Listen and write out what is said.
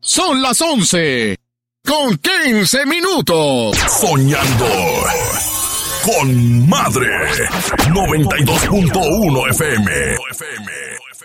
Son las 11:15. Soñando con Madre 92.1 FM.